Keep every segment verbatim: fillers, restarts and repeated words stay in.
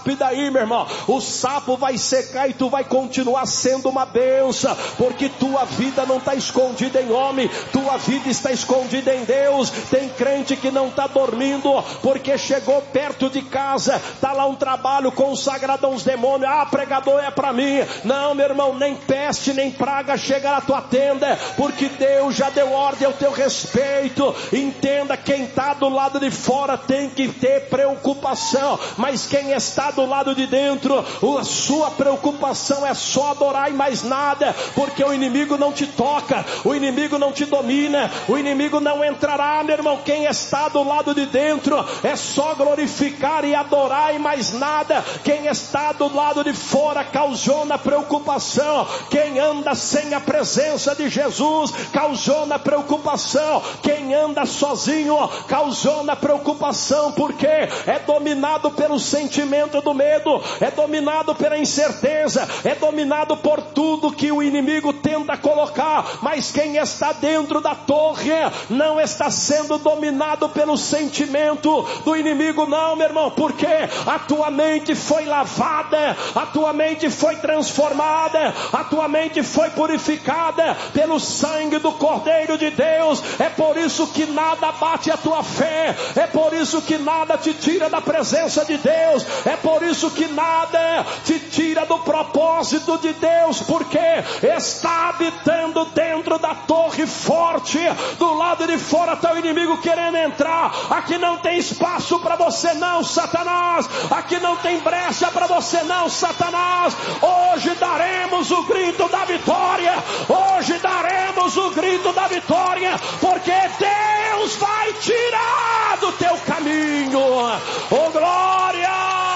sapo, e daí, meu irmão? O sapo vai secar e tu vai continuar sendo uma bênção, porque tua vida não está escondida em homem, tua vida está escondida em Deus. Tem crente que não está dormindo, porque chegou perto de casa, está lá um trabalho consagrado a uns demônios. Ah, pregador, é para mim. Não, meu irmão, nem peste, nem praga chega na tua tenda, porque Deus já deu ordem ao teu respeito. Entenda, quem está do lado de fora tem que ter preocupação, mas quem está do lado de dentro, a sua preocupação é só adorar e mais nada, porque o inimigo não te toca, o inimigo não te domina, o inimigo não entrará, meu irmão. Quem está do lado de dentro é só glorificar e adorar e mais nada. Quem está do lado de fora causou na preocupação. Quem anda sem a presença de Jesus causou na preocupação. Quem anda sozinho causou na preocupação, porque é dominado pelo sentimento do medo, é dominado pela incerteza, é dominado por tudo que o inimigo tenta colocar. Mas quem está dentro da torre não está sendo dominado pelo sentimento do inimigo, não, meu irmão, porque a tua mente foi lavada, a tua mente foi transformada, a tua mente foi purificada pelo sangue do Cordeiro de Deus. É por isso que nada bate a tua fé, é por isso que nada te tira da presença de Deus, é por isso que nada te tira do propósito de Deus, porque está habitando dentro da torre forte. Do lado de fora está o inimigo querendo entrar. Aqui não tem espaço para você não, Satanás. Aqui não tem brecha para você não, Satanás. Hoje daremos o grito da vitória, hoje daremos o grito da vitória, porque Deus vai tirar do teu caminho. Oh, glórias!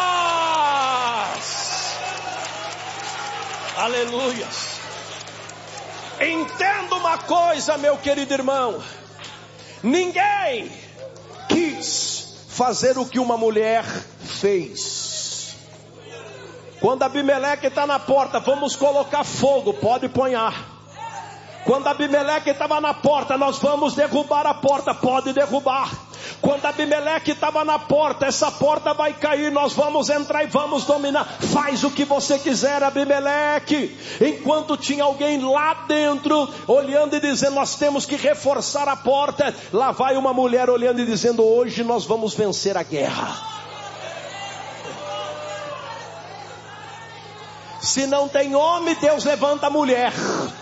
Aleluias! Entenda uma coisa, meu querido irmão: ninguém quis fazer o que uma mulher fez. Quando Abimeleque está na porta, vamos colocar fogo, pode ponhar. Quando Abimeleque estava na porta, nós vamos derrubar a porta, pode derrubar. Quando Abimeleque estava na porta, essa porta vai cair, nós vamos entrar e vamos dominar. Faz o que você quiser, Abimeleque. Enquanto tinha alguém lá dentro olhando e dizendo: nós temos que reforçar a porta, lá vai uma mulher olhando e dizendo: hoje nós vamos vencer a guerra. Se não tem homem, Deus levanta a mulher.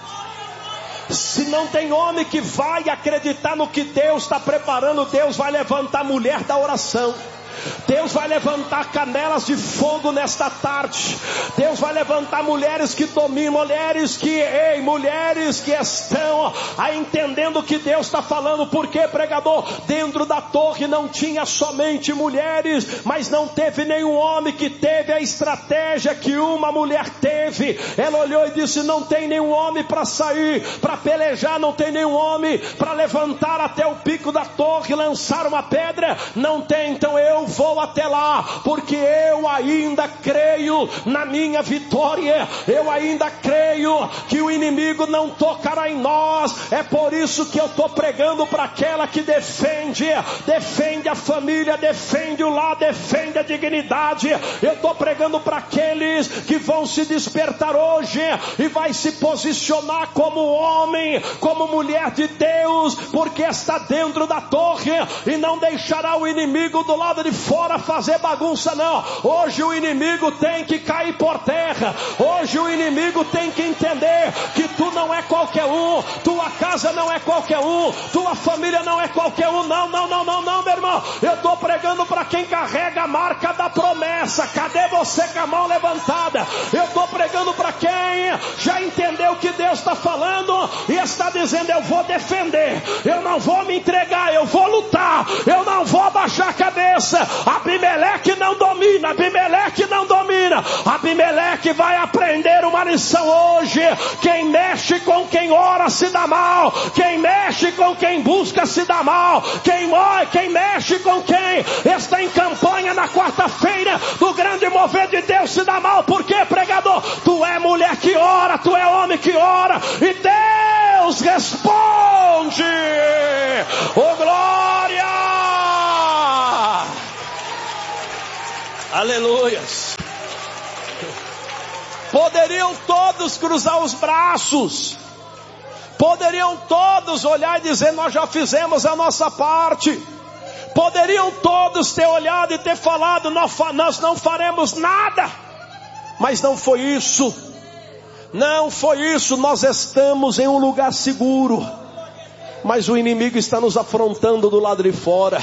Se não tem homem que vai acreditar no que Deus está preparando, Deus vai levantar a mulher da oração. Deus vai levantar canelas de fogo nesta tarde. Deus vai levantar mulheres que dominam, mulheres que, ei, mulheres que estão aí entendendo o que Deus está falando. Porque, pregador, dentro da torre não tinha somente mulheres, mas não teve nenhum homem que teve a estratégia que uma mulher teve. Ela olhou e disse: não tem nenhum homem para sair, para pelejar, não tem nenhum homem para levantar até o pico da torre e lançar uma pedra. Não tem, então eu vou até lá, porque eu ainda creio na minha vitória, eu ainda creio que o inimigo não tocará em nós. É por isso que eu estou pregando para aquela que defende, defende a família, defende o lar, defende a dignidade. Eu estou pregando para aqueles que vão se despertar hoje e vai se posicionar como homem, como mulher de Deus, porque está dentro da torre e não deixará o inimigo do lado de fora fazer bagunça, não. Hoje o inimigo tem que cair por terra. Hoje o inimigo tem que entender que tu não é qualquer um, tua casa não é qualquer um, tua família não é qualquer um. Não, não, não, não, não, meu irmão. Eu estou pregando para quem carrega a marca da promessa. Cadê você com a mão levantada? Eu estou pregando para quem já entendeu o que Deus está falando e está dizendo: eu vou defender, eu não vou me entregar, eu vou lutar, eu não vou abaixar a cabeça. Abimeleque não domina, Abimeleque não domina. Abimeleque vai aprender uma lição hoje. Quem mexe com quem ora se dá mal. Quem mexe com quem busca se dá mal. Quem, quem mexe com quem está em campanha na quarta-feira do grande mover de Deus se dá mal. Por quê, pregador? Tu é mulher que ora, tu é homem que ora, e Deus responde. Oh, glória! Aleluias! Poderiam todos cruzar os braços. Poderiam todos olhar e dizer: nós já fizemos a nossa parte. Poderiam todos ter olhado e ter falado: nós não faremos nada. Mas não foi isso. Não foi isso. Nós estamos em um lugar seguro, mas o inimigo está nos afrontando do lado de fora.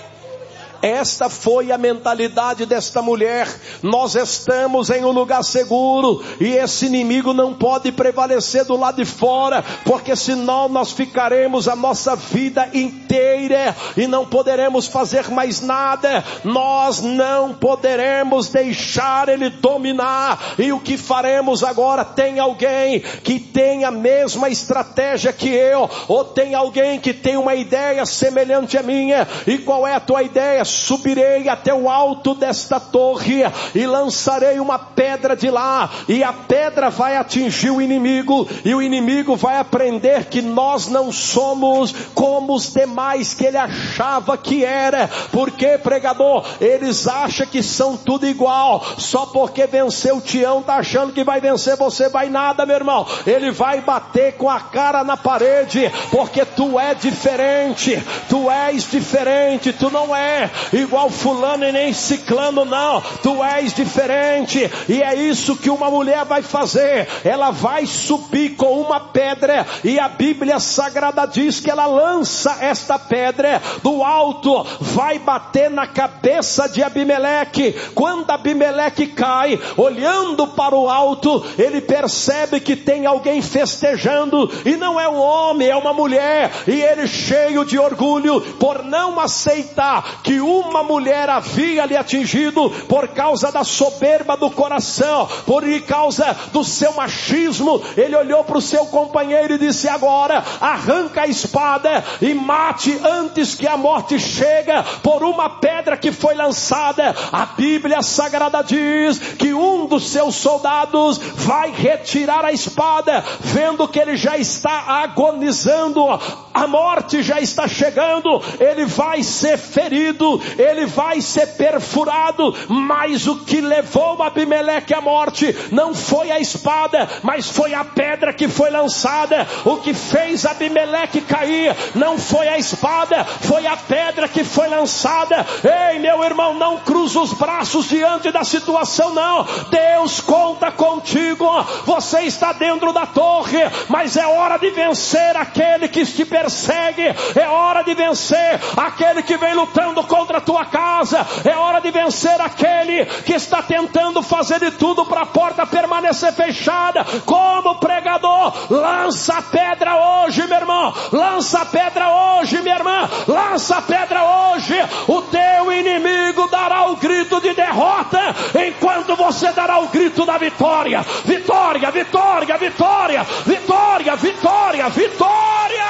Esta foi a mentalidade desta mulher. Nós estamos em um lugar seguro e esse inimigo não pode prevalecer do lado de fora, porque senão nós ficaremos a nossa vida inteira e não poderemos fazer mais nada. Nós não poderemos deixar ele dominar. E o que faremos agora? Tem alguém que tem a mesma estratégia que eu, ou tem alguém que tem uma ideia semelhante à minha? E qual é a tua ideia? Subirei até o alto desta torre e lançarei uma pedra de lá, e a pedra vai atingir o inimigo, e o inimigo vai aprender que nós não somos como os demais que ele achava que era. Porque, pregador, eles acham que são tudo igual. Só porque venceu o Tião, tá achando que vai vencer você? Vai nada, meu irmão. Ele vai bater com a cara na parede, porque tu é diferente. Tu és diferente. Tu não é igual fulano e nem ciclano, não. Tu és diferente. E é isso que uma mulher vai fazer. Ela vai subir com uma pedra, e a Bíblia Sagrada diz que ela lança esta pedra do alto, vai bater na cabeça de Abimeleque. Quando Abimeleque cai, olhando para o alto, ele percebe que tem alguém festejando, e não é um homem, é uma mulher. E ele, cheio de orgulho, por não aceitar que uma mulher havia lhe atingido, por causa da soberba do coração, por causa do seu machismo, ele olhou para o seu companheiro e disse: agora arranca a espada e mate antes que a morte chegue por uma pedra que foi lançada. A Bíblia Sagrada diz que um dos seus soldados vai retirar a espada, vendo que ele já está agonizando, a morte já está chegando, ele vai ser ferido, ele vai ser perfurado. Mas o que levou Abimeleque à morte não foi a espada, mas foi a pedra que foi lançada. O que fez Abimeleque cair não foi a espada, foi a pedra que foi lançada. Ei, meu irmão, não cruza os braços diante da situação, não. Deus conta contigo. Você está dentro da torre, mas é hora de vencer aquele que te persegue. É hora de vencer aquele que vem lutando contra a tua casa. É hora de vencer aquele que está tentando fazer de tudo para a porta permanecer fechada. Como pregador, lança a pedra hoje, meu irmão. Lança a pedra hoje, minha irmã. Lança a pedra hoje. O teu inimigo dará o grito de derrota, enquanto você dará o grito da vitória. Vitória, vitória, vitória, vitória, vitória, vitória.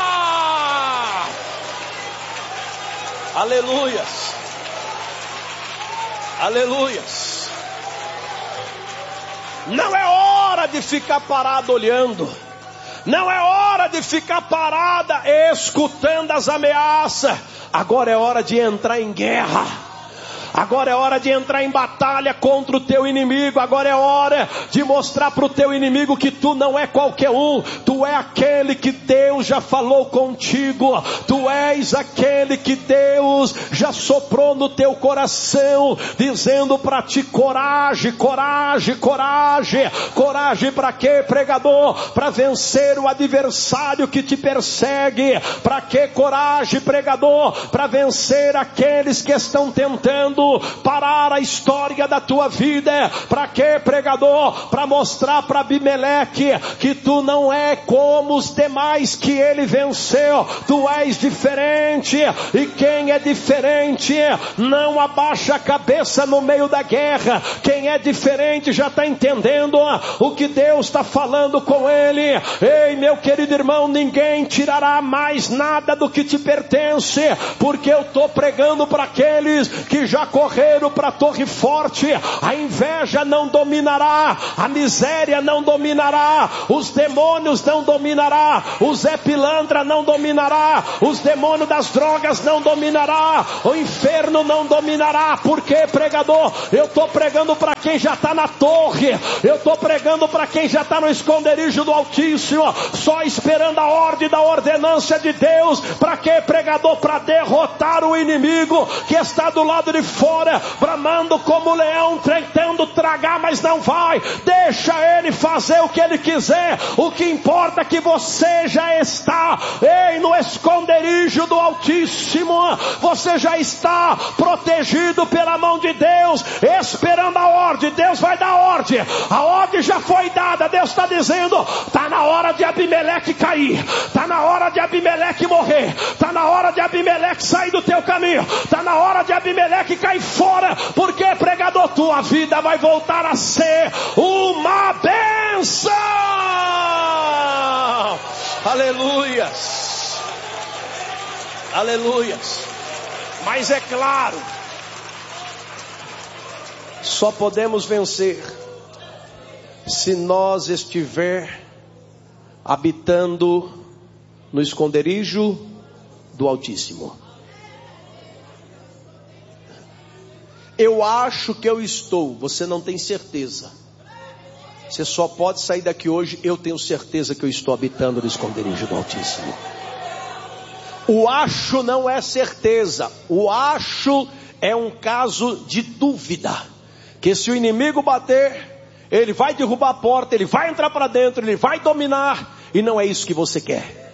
Aleluias. Aleluias. Não é hora de ficar parado olhando. Não é hora de ficar parada escutando as ameaças. Agora é hora de entrar em guerra. Agora é hora de entrar em batalha contra o teu inimigo. Agora é hora de mostrar para o teu inimigo que tu não é qualquer um. Tu é aquele que Deus já falou contigo. Tu és aquele que Deus já soprou no teu coração, dizendo para ti: coragem, coragem, coragem. Coragem para quê, pregador? Para vencer o adversário que te persegue. Para que coragem, pregador? Para vencer aqueles que estão tentando parar a história da tua vida. Para que, pregador? Para mostrar para Abimeleque que tu não é como os demais que ele venceu. Tu és diferente, e quem é diferente não abaixa a cabeça no meio da guerra. Quem é diferente já está entendendo o que Deus está falando com ele. Ei, meu querido irmão, ninguém tirará mais nada do que te pertence, porque eu estou pregando para aqueles que já correram para a Torre Forte. forte, a inveja não dominará, a miséria não dominará, os demônios não dominará, o Zé Pilantra não dominará, os demônios das drogas não dominará, o inferno não dominará. Por quê, pregador? Eu estou pregando para quem já está na torre, eu estou pregando para quem já está no esconderijo do Altíssimo, só esperando a ordem da ordenância de Deus. Para quê, pregador? Para derrotar o inimigo que está do lado de fora, bramando como leão, tentando tragar, mas não vai. Deixa ele fazer o que ele quiser. O que importa é que você já está ei, no esconderijo do Altíssimo. Você já está protegido pela mão de Deus, esperando a ordem. Deus vai dar ordem, a ordem já foi dada. Deus está dizendo: está na hora de Abimeleque cair, está na hora de Abimeleque morrer, está na hora de Abimeleque sair do teu caminho, está na hora de Abimeleque cair fora. Porque, pregador, tua vida vai voltar a ser uma bênção. Aleluias, aleluias. Mas é claro, só podemos vencer se nós estiver habitando no esconderijo do Altíssimo. Eu acho que eu estou, você não tem certeza. Você só pode sair daqui hoje. Eu tenho certeza que eu estou habitando no esconderijo do Altíssimo. O acho não é certeza. O acho é um caso de dúvida. Que se o inimigo bater, ele vai derrubar a porta, ele vai entrar para dentro, ele vai dominar. E não é isso que você quer.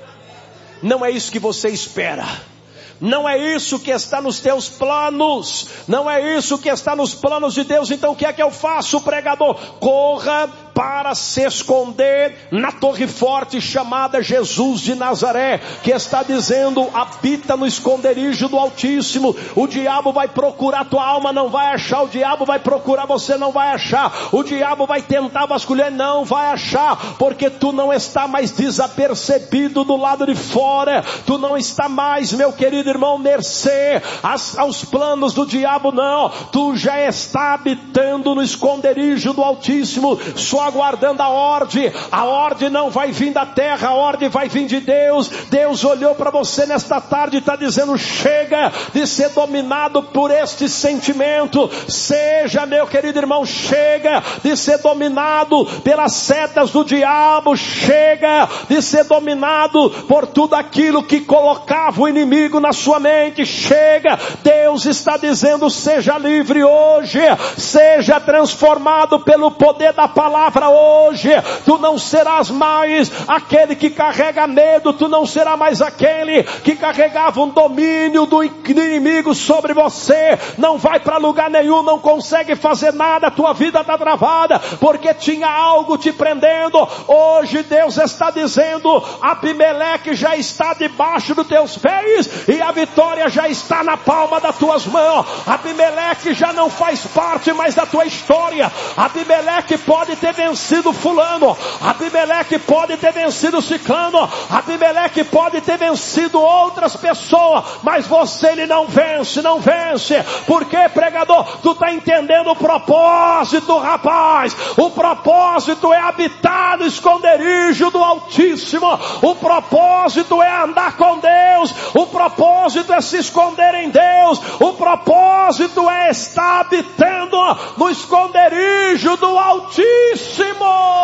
Não é isso que você espera. Não é isso que está nos teus planos. Não é isso que está nos planos de Deus. Então o que é que eu faço, pregador? Corra para se esconder na torre forte chamada Jesus de Nazaré, que está dizendo: habita no esconderijo do Altíssimo. O diabo vai procurar tua alma, não vai achar. O diabo vai procurar você, não vai achar. O diabo vai tentar vasculhar, não vai achar. Porque tu não está mais desapercebido do lado de fora. Tu não está mais, meu querido irmão, mercê aos planos do diabo, não. Tu já está habitando no esconderijo do Altíssimo, só aguardando a ordem. A ordem não vai vir da terra, a ordem vai vir de Deus. Deus olhou para você nesta tarde e está dizendo: chega de ser dominado por este sentimento. Seja, meu querido irmão, chega de ser dominado pelas setas do diabo. Chega de ser dominado por tudo aquilo que colocava o inimigo na sua mente. Chega. Deus está dizendo: seja livre hoje, seja transformado pelo poder da palavra hoje. Tu não serás mais aquele que carrega medo, tu não serás mais aquele que carregava um domínio do inimigo sobre você. Não vai para lugar nenhum, não consegue fazer nada, tua vida está travada porque tinha algo te prendendo. Hoje Deus está dizendo: Abimeleque já está debaixo dos teus pés e a vitória já está na palma das tuas mãos. Abimeleque já não faz parte mais da tua história. Abimeleque pode ter vencido fulano, Abimeleque pode ter vencido ciclano, Abimeleque pode ter vencido outras pessoas, mas você ele não vence, não vence. Por quê, pregador? Tu está entendendo o propósito, rapaz. O propósito é habitar no esconderijo do Altíssimo. O propósito é andar com Deus. O propósito é se esconder em Deus. O propósito é estar habitando no esconderijo do Altíssimo.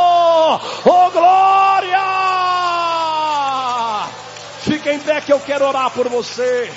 Oh, glória! Fica em pé que eu quero orar por você.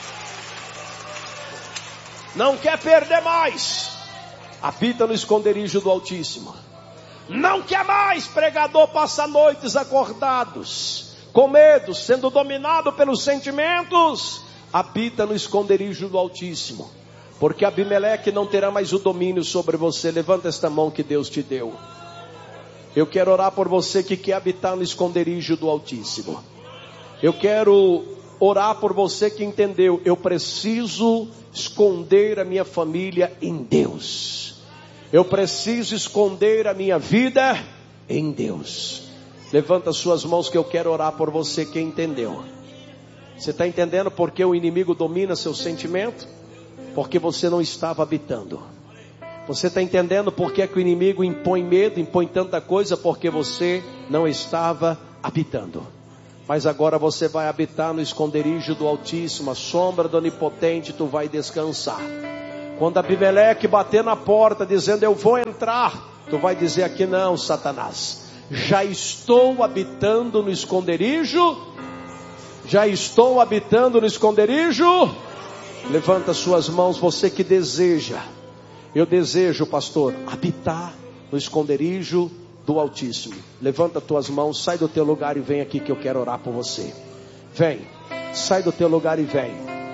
Não quer perder mais? Habita no esconderijo do Altíssimo. Não quer mais, pregador, passar noites acordados, com medo, sendo dominado pelos sentimentos? Habita no esconderijo do Altíssimo, porque Abimeleque não terá mais o domínio sobre você. Levanta esta mão que Deus te deu. Eu quero orar por você que quer habitar no esconderijo do Altíssimo. Eu quero orar por você que entendeu: eu preciso esconder a minha família em Deus. Eu preciso esconder a minha vida em Deus. Levanta suas mãos que eu quero orar por você que entendeu. Você está entendendo por que o inimigo domina seu sentimento? Porque você não estava habitando. Você está entendendo por que, é que o inimigo impõe medo, impõe tanta coisa? Porque você não estava habitando. Mas agora você vai habitar no esconderijo do Altíssimo, a sombra do Onipotente, tu vai descansar. Quando Abimeleque bater na porta dizendo eu vou entrar, tu vai dizer aqui não, Satanás. Já estou habitando no esconderijo. Já estou habitando no esconderijo. Levanta suas mãos, você que deseja. Eu desejo, pastor, habitar no esconderijo do Altíssimo. Levanta tuas mãos, sai do teu lugar e vem aqui que eu quero orar por você. Vem, sai do teu lugar e vem.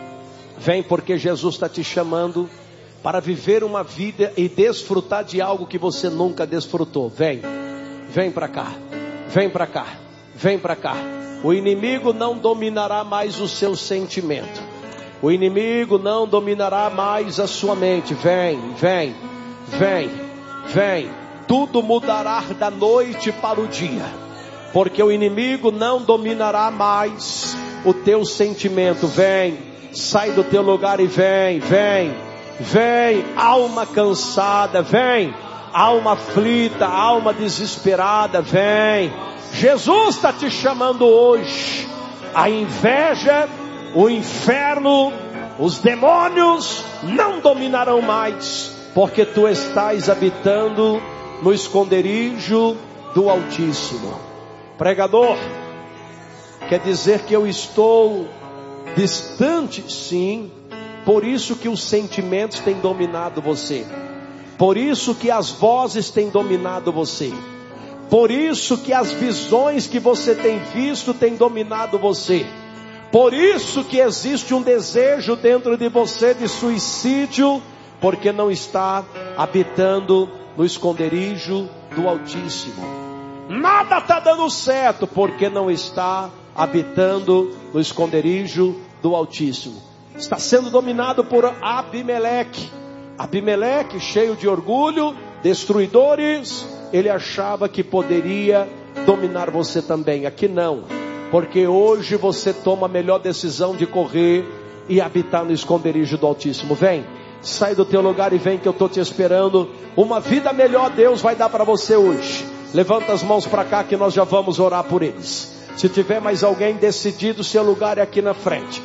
Vem porque Jesus está te chamando para viver uma vida e desfrutar de algo que você nunca desfrutou. Vem, vem para cá, vem para cá, vem para cá. O inimigo não dominará mais o seu sentimento. O inimigo não dominará mais a sua mente. Vem, vem, vem, vem. Tudo mudará da noite para o dia. Porque o inimigo não dominará mais o teu sentimento. Vem, sai do teu lugar e vem, vem, vem. Alma cansada, vem. Alma aflita, alma desesperada, vem. Jesus está te chamando hoje. A inveja, o inferno, os demônios não dominarão mais, porque tu estás habitando no esconderijo do Altíssimo. Pregador, quer dizer que eu estou distante? Sim. Por isso que os sentimentos têm dominado você. Por isso que as vozes têm dominado você. Por isso que as visões que você tem visto têm dominado você. Por isso que existe um desejo dentro de você de suicídio, porque não está habitando no esconderijo do Altíssimo. Nada está dando certo, porque não está habitando no esconderijo do Altíssimo. Está sendo dominado por Abimeleque. Abimeleque, cheio de orgulho, destruidores, ele achava que poderia dominar você também. Aqui não. Porque hoje você toma a melhor decisão de correr e habitar no esconderijo do Altíssimo. Vem, sai do teu lugar e vem que eu estou te esperando. Uma vida melhor Deus vai dar para você hoje. Levanta as mãos para cá que nós já vamos orar por eles. Se tiver mais alguém decidido, seu lugar é aqui na frente.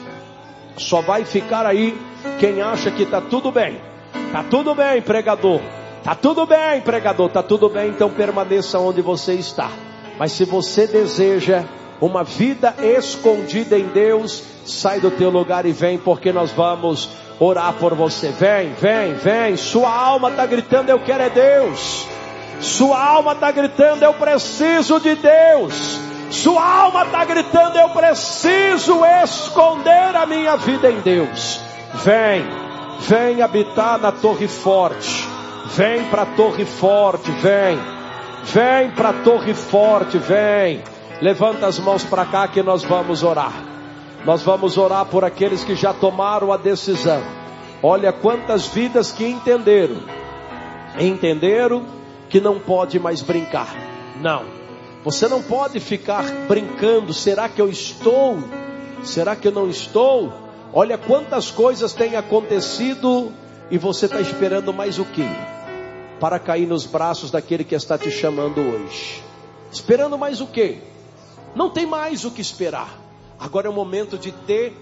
Só vai ficar aí quem acha que está tudo bem. Está tudo bem, pregador. Está tudo bem, pregador. Está tudo bem, então permaneça onde você está. Mas se você deseja uma vida escondida em Deus, sai do teu lugar e vem, porque nós vamos orar por você. Vem, vem, vem. Sua alma está gritando, eu quero é Deus. Sua alma está gritando, eu preciso de Deus. Sua alma está gritando, eu preciso esconder a minha vida em Deus. Vem, vem habitar na Torre Forte. Vem para a Torre Forte, vem. Vem para a Torre Forte, vem. Levanta as mãos para cá que nós vamos orar. Nós vamos orar por aqueles que já tomaram a decisão. Olha quantas vidas que entenderam. Entenderam que não pode mais brincar. Não. Você não pode ficar brincando. Será que eu estou? Será que eu não estou? Olha quantas coisas têm acontecido e você está esperando mais o quê? Para cair nos braços daquele que está te chamando hoje. Esperando mais o quê? Não tem mais o que esperar. Agora é o momento de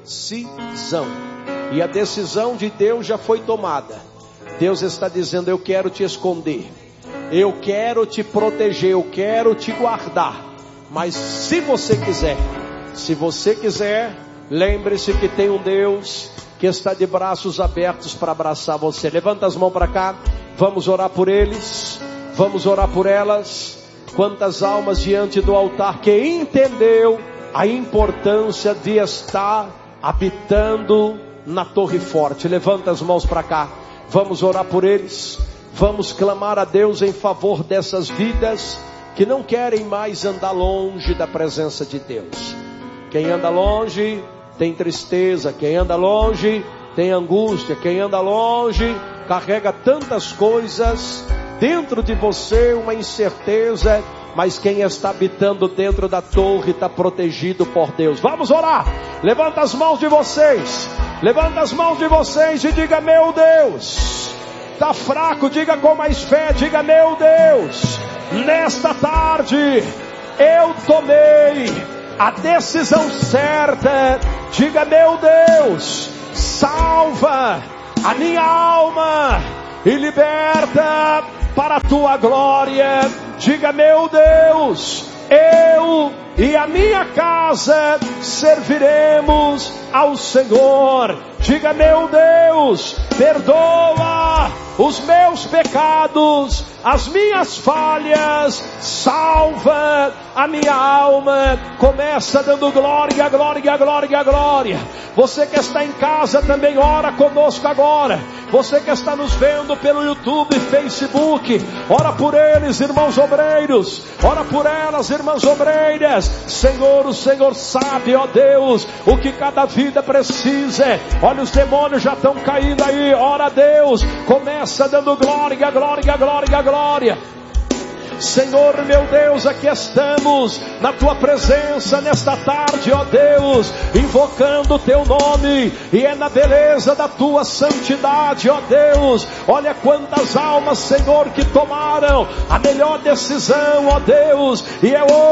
decisão. E a decisão de Deus já foi tomada. Deus está dizendo, eu quero te esconder. Eu quero te proteger. Eu quero te guardar. Mas se você quiser, se você quiser, lembre-se que tem um Deus que está de braços abertos para abraçar você. Levanta as mãos para cá. Vamos orar por eles. Vamos orar por elas. Quantas almas diante do altar que entendeu a importância de estar habitando na Torre Forte. Levanta as mãos para cá. Vamos orar por eles. Vamos clamar a Deus em favor dessas vidas que não querem mais andar longe da presença de Deus. Quem anda longe tem tristeza. Quem anda longe tem angústia. Quem anda longe carrega tantas coisas dentro de você, uma incerteza, mas quem está habitando dentro da torre está protegido por Deus. Vamos orar. Levanta as mãos de vocês. Levanta as mãos de vocês e diga, meu Deus, Está fraco, diga com mais fé, diga: meu Deus, nesta tarde eu tomei a decisão certa. Diga: meu Deus, salva a minha alma e liberta para a tua glória. Diga: meu Deus, eu e a minha casa serviremos ao Senhor. Diga: meu Deus, perdoa os meus pecados, as minhas falhas, salva a minha alma. Começa dando glória, glória, glória, glória. Você que está em casa também ora conosco agora. Você que está nos vendo pelo YouTube, Facebook, ora por eles, irmãos obreiros. Ora por elas, irmãs obreiras. Senhor, o Senhor sabe, ó Deus, o que cada vida precisa. Olha, os demônios já estão caindo aí. Ora a Deus, começa dando glória, glória, glória, glória. Senhor, meu Deus, aqui estamos na tua presença nesta tarde, ó Deus, invocando o teu nome, e é na beleza da tua santidade, ó Deus. Olha quantas almas, Senhor, que tomaram a melhor decisão, ó Deus, e é hoje